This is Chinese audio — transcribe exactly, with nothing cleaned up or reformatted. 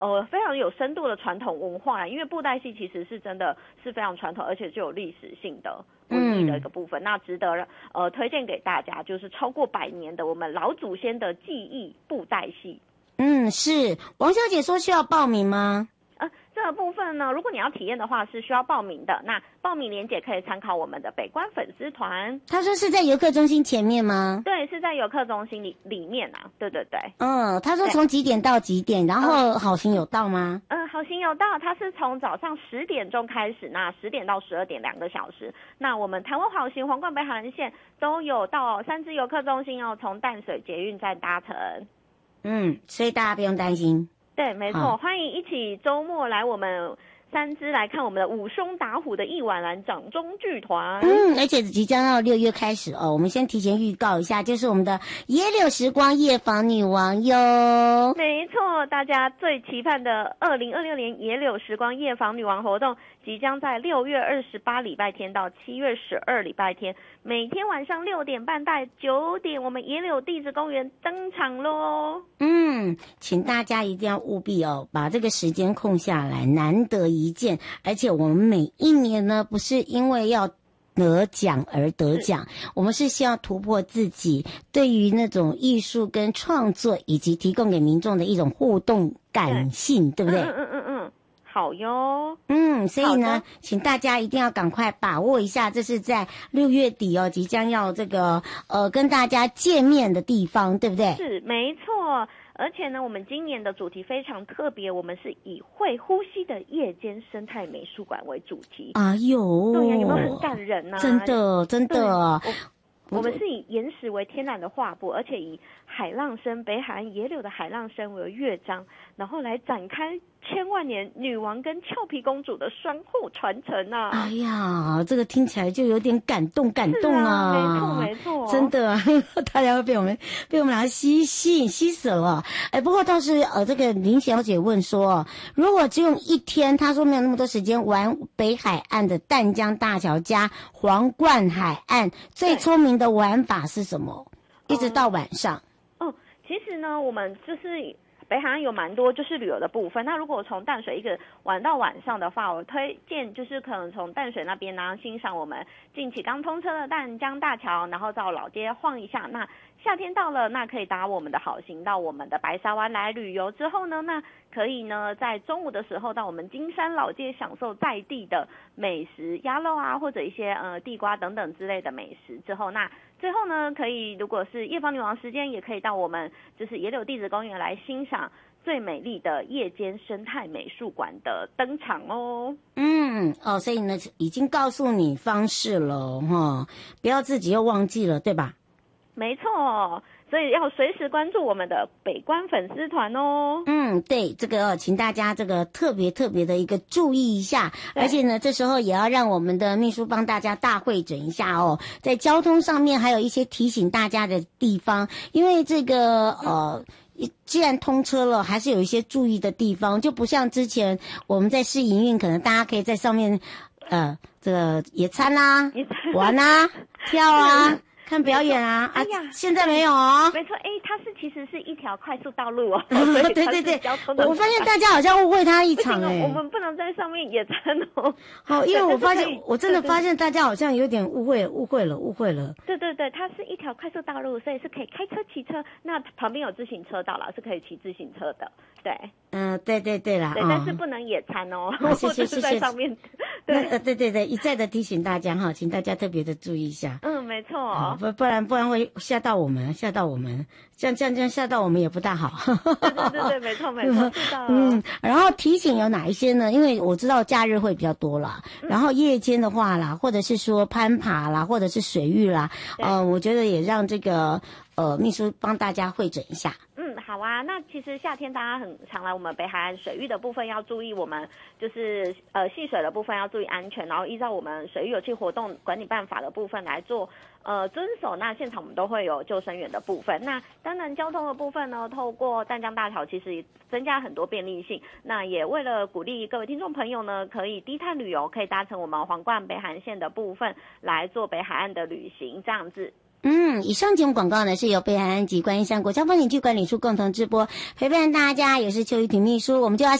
呃，非常有深度的传统文化，因为布袋戏其实是真的是非常传统，而且具有历史性的文艺的一个部分，嗯、那值得呃推荐给大家，就是超过百年的我们老祖先的记忆布袋戏。 嗯，是。王小姐说需要报名吗？ 呃，这个部分呢，如果你要体验的话，是需要报名的。那报名链接可以参考我们的北关粉丝团。 他说是在游客中心前面吗？ 对，是在游客中心里里面啊。对对对。 嗯，他说从几点到几点？然后好行有到吗？ 嗯，好行有到，它是从早上十点钟开始，那十点到十二点两个小时。那我们台湾好行、皇冠北海岸线都有到三支游客中心哦，从淡水捷运站搭乘。 嗯，所以大家不用担心。 对，没错，欢迎一起周末来我们三支来看我们的武松打虎的一碗蓝掌中剧团。 嗯，而且即将到六月开始哦，我们先提前预告一下，就是我们的野柳时光夜访女王哟。 没错，大家最期盼的二零二六年野柳时光夜访女王活动，即将在六月二十八礼拜天到七月十二礼拜天，每天晚上六点半到九点，我们野柳地质公园登场咯。 嗯，请大家一定要务必哦，把这个时间空下来，难得一见。而且我们每一年呢，不是因为要得奖而得奖，我们是希望突破自己对于那种艺术跟创作，以及提供给民众的一种互动感性， 对, 对不对？ 嗯嗯嗯嗯，好哟。 嗯，所以呢，请大家一定要赶快把握一下，这是在六月底哦，即将要这个呃跟大家见面的地方，对不对？ 是，没错。而且呢，我们今年的主题非常特别，我们是以会呼吸的夜间生态美术馆为主题。 哎呦， 对呀，有没有很感人啊？ 真的，真的。 我们是以岩石为天然的画布，而且以海浪声北海岸野柳的海浪声为乐章，然后来展开千万年女王跟俏皮公主的双后传承啊！ 哎呀，这个听起来就有点感动，感动啊！ 啊没错，没错， 真的，大家会被我们被我们俩吸吸引吸死了。哎，不过倒是呃，这个林小姐问说，如果只用一天，她说没有那么多时间玩北海岸的淡江大桥加皇冠海岸，最聪明的玩法是什么？一直到晚上。 哦，其实呢，我们就是北海岸有蛮多就是旅游的部分。那如果从淡水一个玩到晚上的话，我推荐就是可能从淡水那边呢欣赏我们近期刚通车的淡江大桥，然后到老街晃一下。那夏天到了，那可以搭我们的好行到我们的白沙湾来旅游之后呢，那可以呢在中午的时候到我们金山老街享受在地的美食鸭肉啊，或者一些呃地瓜等等之类的美食之后，那最后呢可以如果是夜访女王时间，也可以到我们就是野柳地质公园来欣赏最美丽的夜间生态美术馆的登场哦。 嗯，哦，所以呢已经告诉你方式了哈，不要自己又忘记了，对吧？ 没错，所以要随时关注我们的北关粉丝团哦。 嗯，对，这个、哦、请大家这个特别特别的一个注意一下，而且呢，这时候也要让我们的秘书帮大家大会诊一下哦，在交通上面还有一些提醒大家的地方，因为这个呃。既然通车了，还是有一些注意的地方，就不像之前我们在试营运，可能大家可以在上面，呃，这个野餐啦、啊、玩啊、跳啊。看表演啊！哎呀，现在没有哦。 没错，哎，它是其实是一条快速道路哦。 对对对，我发现大家好像误会它一场哎、 欸。我们不能在上面野餐哦。 好，因为我发现我真的发现大家好像有点误会，误会了，误会了。 对对对，它是一条快速道路，所以是可以开车、骑车。那旁边有自行车道啦，是可以骑自行车的。对， 嗯、呃，对对对啦， 对， 哦、 但是不能野餐哦。 好谢谢谢谢。 在上面， 对，呃，对对对，一再的提醒大家哈，请大家特别的注意一下。 嗯，没错。 不不然不然会吓到我们，吓到我们，这样这样这样吓到我们也不大好。 对对对对，没错没错，是的。 嗯，然后提醒有哪一些呢？因为我知道假日会比较多啦，嗯、然后夜间的话啦，或者是说攀爬啦，或者是水域啦，呃，我觉得也让这个呃秘书帮大家汇诊一下。 嗯，好啊。那其实夏天大家很常来我们北海岸水域的部分，要注意我们就是呃戏水的部分要注意安全，然后依照我们水域有趣活动管理办法的部分来做呃遵守。那现场我们都会有救生员的部分。那当然交通的部分呢，透过淡江大桥其实增加很多便利性。那也为了鼓励各位听众朋友呢，可以低碳旅游，可以搭乘我们皇冠北海岸线的部分来做北海岸的旅行，这样子。 嗯，以上节目广告呢是由北海岸及观音山国家风景区管理处共同直播，陪伴大家也是邱玉婷秘书，我们就要